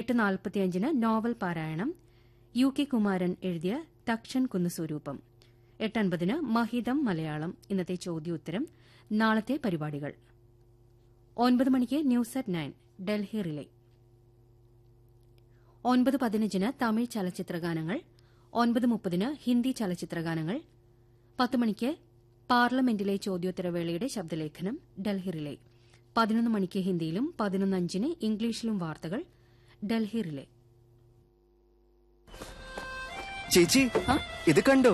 8:45 novel പാരായണം UK Kumaran എഴുതിയ തക്ഷൻ കുന്നുസ്വരൂപം. 8:50 മഹിതം മലയാളം. ഇന്നത്തെ ചോദ്യോത്തരം, നാളത്തെ പരിപാടികൾ. 9 മണിക്ക് news at 9 Delhi relay. 9:15 Tamil ചലച്ചിത്രഗാനങ്ങൾ. 9:30 ഹിന്ദി ചലച്ചിത്രഗാനങ്ങൾ. 10 മണിക്ക് പാർലമെന്റിലെ ചോദ്യോത്തരവേളയുടെ ശബ്ദലേഖനം ഡൽഹി റിലേ. 11 മണിക്ക് ഹിന്ദിയിലും 11:05 ഇംഗ്ലീഷിലും വാർത്തകൾ ഡൽഹി റിലേ. ചേച്ചി, ഇത് കണ്ടോ?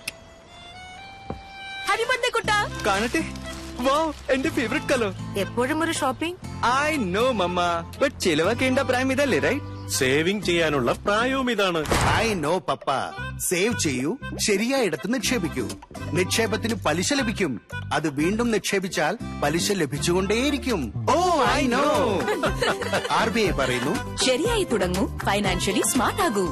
കാണട്ടെ. വാവ്, എന്റെ ഫേവറേറ്റ് കളർ. എപ്പോഴും ഒരു shopping. I know mama, but ചിലവാക്കേണ്ട പ്രായം ഇതല്ലേ, റൈറ്റ്? സേവിംഗ് ചെയ്യാനുള്ള പ്രായവും ഇതാണ്. I know papa. സേവ് ചെയ്യൂ, ശരിയായിടത്ത് നിക്ഷേപിക്കൂ. നിക്ഷേപത്തിന് പലിശ ലഭിക്കും. അത് വീണ്ടും നിക്ഷേപിച്ചാൽ പലിശ ലഭിച്ചുകൊണ്ടേയിരിക്കും. ഓ, ഐ നോ. RBI പറയുന്നു, ശരിയായി തുടങ്ങൂ, ഫൈനാൻഷ്യലി സ്മാർട്ട് ആകൂ.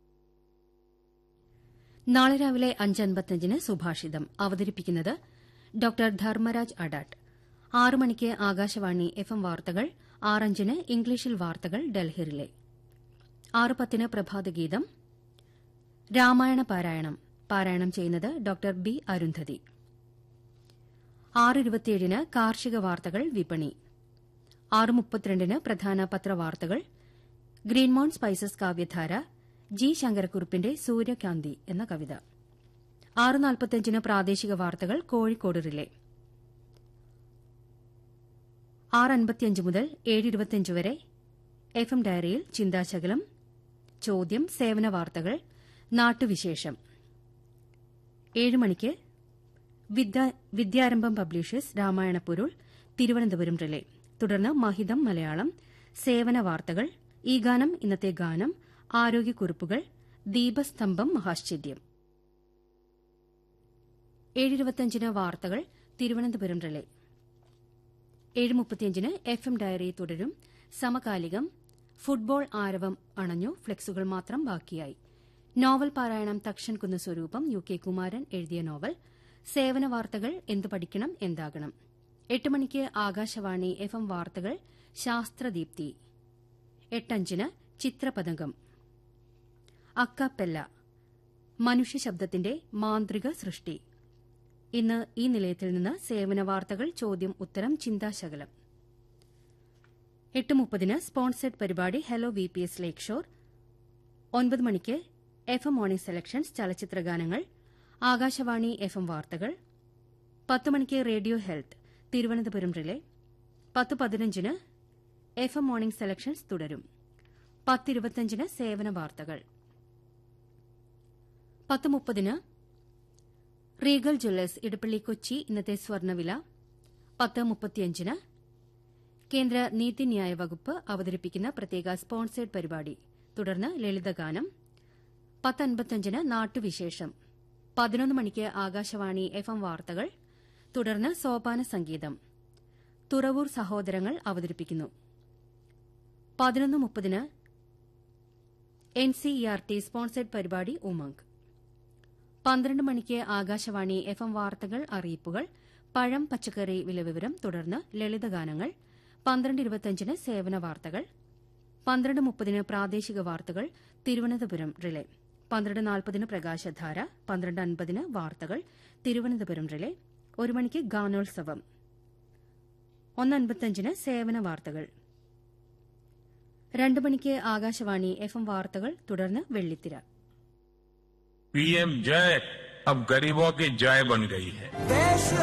നാളെ രാവിലെ 5:55 സുഭാഷിതം. അവതരിപ്പിക്കുന്നത് ഡോക്ടർ ധർമ്മരാജ് അഡാട്ട്. 6 മണിക്ക് ആകാശവാണി FM വാർത്തകൾ. 6:05 ഇംഗ്ലീഷിൽ വാർത്തകൾ ഡൽഹി റിലേ. 6:10 പ്രഭാതഗീതം. രാമായണ പാരായണം. പാരായണം ചെയ്യുന്നത് ഡോക്ടർ B അരുന്ധതി. 6:27 കാർഷിക വാർത്തകൾ വിപണി. 6:32 പ്രധാന പത്രവാർത്തകൾ. ഗ്രീൻമോൺ സ്പൈസസ് കാവ്യധാര. G ശങ്കരക്കുറുപ്പിന്റെ സൂര്യകാന്തി എന്ന കവിത. 6:45 പ്രാദേശിക വാർത്തകൾ കോഴിക്കോട് റിലേ. 6:55 മുതൽ 7:25 വരെ FM ഡയറിയിൽ ചിന്താശകലം, ചോദ്യം, സേവന വാർത്തകൾ, നാട്ടുവിശേഷം. 7 മണിക്ക് വിദ്യാരംഭം പബ്ലിഷേഴ്സ് രാമായണ പൊരുൾ തിരുവനന്തപുരം റിലേ. തുടർന്ന് മഹിതം മലയാളം, സേവന വാർത്തകൾ, ഈ ഗാനം, ഇന്നത്തെ ഗാനം, ആരോഗ്യക്കുറിപ്പുകൾ, ദീപസ്തംഭം മഹാശ്ചര്യം. 7:25 വാർത്തകൾ തിരുവനന്തപുരം റിലേ. 7:35 FM ഡയറി തുടരും. സമകാലികം. ഫുട്ബോൾ ആരവം അണഞ്ഞു, ഫ്ലെക്സുകൾ മാത്രം ബാക്കിയായി. നോവൽ പാരായണം തക്ഷൻ കുന്നുസ്വരൂപം. UK കുമാരൻ എഴുതിയ നോവൽ. സേവന വാർത്തകൾ, എന്ത് പഠിക്കണം എന്താകണം. 8 മണിക്ക് ആകാശവാണി FM വാർത്തകൾ ശാസ്ത്രദീപ്തി. 8:05 ചിത്രപതംഗം. അക്കപ്പെല്ല, മനുഷ്യശബ്ദത്തിന്റെ മാന്ത്രിക സൃഷ്ടി. ഇന്ന് ഈ നിലയത്തിൽ നിന്ന് സേവന വാർത്തകൾ, ചോദ്യം, ഉത്തരം, ചിന്താശകലം. 8:30 സ്പോൺസേഡ് പരിപാടി ഹലോ VPS ലേക്ക് ഷോർ. 9 മണിക്ക് FM മോർണിംഗ് സെലക്ഷൻസ് ചലച്ചിത്രഗാനങ്ങൾ. ആകാശവാണി FM വാർത്തകൾ. 10 മണിക്ക് radio health Thiruvananthapuram relay. 10:15 FM morning selections തുടരും. 10:25 സേവന വാർത്തകൾ. 10:30 റീഗൽ ജ്വല്ലേഴ്സ് ഇടപ്പള്ളി കൊച്ചി ഇന്നത്തെ സ്വർണ്ണവില. 10:35 കേന്ദ്ര നീതിന്യായ വകുപ്പ് അവതരിപ്പിക്കുന്ന പ്രത്യേക സ്പോൺസേഡ് പരിപാടി. തുടർന്ന് ലളിതഗാനം. 10:55 നാട്ടുവിശേഷം. 11 മണിക്ക് ആകാശവാണി FM വാർത്തകൾ. തുടർന്ന് സോപാന സംഗീതം. തുറവൂർ സഹോദരങ്ങൾ അവതരിപ്പിക്കുന്നു. 11:30 NCERT സ്പോൺസേഡ് പരിപാടി ഉമംഗ്. 12 മണിക്ക് ആകാശവാണി FM വാർത്തകൾ, അറിയിപ്പുകൾ, പഴം പച്ചക്കറി വിലവിവരം. തുടർന്ന് ലളിതഗാനങ്ങൾ. 12:25 സേവന വാർത്തകൾ. 12:30 പ്രാദേശിക വാർത്തകൾ തിരുവനന്തപുരം റിലേ. 12:40 പ്രകാശധാര. 12:50 വാർത്തകൾ തിരുവനന്തപുരം റിലേ. 1 മണിക്ക് ഗാനോത്സവം. 1:55 സേവന വാർത്തകൾ. 2 മണിക്ക് ആകാശവാണി FM വാർത്തകൾ. തുടർന്ന് വെള്ളിത്തിര. PM जय अब गरीबों की जय बन गई है.